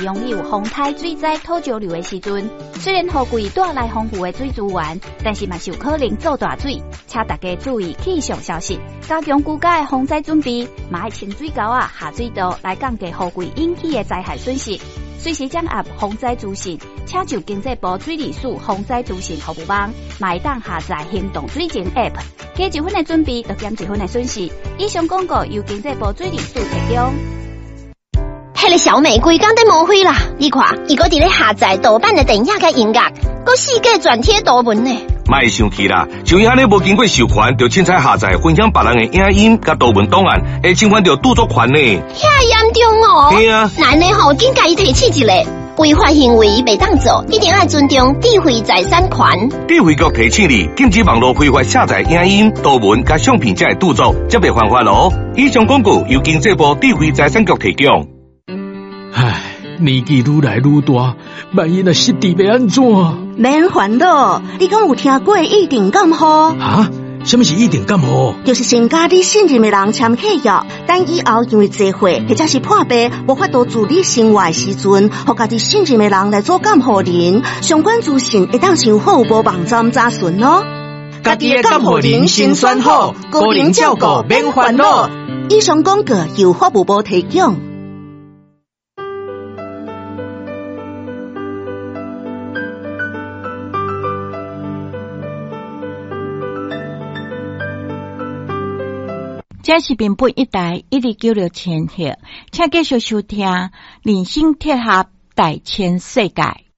拥有风台水灾土石流的时阵，虽然雨季带来丰富的水资源，但是嘛是有可能造大水，请大家注意气象消息，加强居家的防灾准备，嘛要清水沟啊、下水道来降低雨季引起的灾害损失。随时掌握防灾资讯，请就经济部水利署防灾资讯服务网，嘛会当下载行动水情 App， 加一分的准备，就减一分的损失。以上广告由经济部水利署提供。 迄个小美规工在抹灰啦！你看，伊搁伫咧下载盗版的电影甲音乐，搁四界转贴图文呢。 莫生气啦，像伊安尼无经过授权，就凊彩下载分享别人的影音甲图文档案，会侵犯到著作权呢。 遐严重哦！ 对啊， 咱呢吼，紧甲伊提起一个违法行为袂当做，一定要尊重智慧财产权。 智慧局提醒你，禁止网络非法下载影音、图文甲相片才会著作，则袂犯法咯。以上广告由经济部智慧财产局提供。 唉，年纪愈来愈大，万一若失智要安怎？ 免烦恼，你敢有听过一定感冒？ 啊？什么是一定感冒？ 就是先甲你信任的人签契约，等以后因为聚会或者是破病，无法度自理生活的时阵，互家己信任的人来做监护人。相关资讯会当上服务部网站查询哦。 家己的监护人先选好，个人照顾免烦恼。 以上广告由服务部提供。 这是平本一台129千赫，请继续收听人生铁盒大千世界。